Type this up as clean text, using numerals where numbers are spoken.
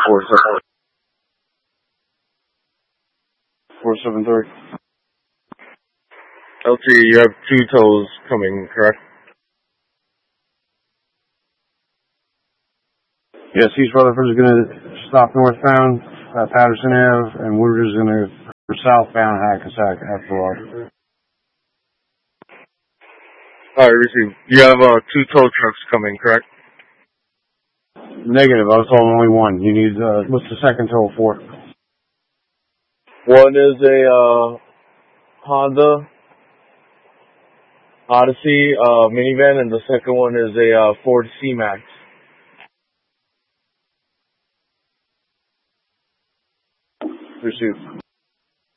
473. LT, you have 2 tows coming, correct? Yes, East Rutherford is going to stop northbound Patterson Ave, and Woodridge is going to go southbound Hackensack after all. Alright, received. You have 2 tow trucks coming, correct? Negative, I was told only one. You need, what's the second tow for? One is a Honda Odyssey minivan, and the second one is a Ford C-Max. Received.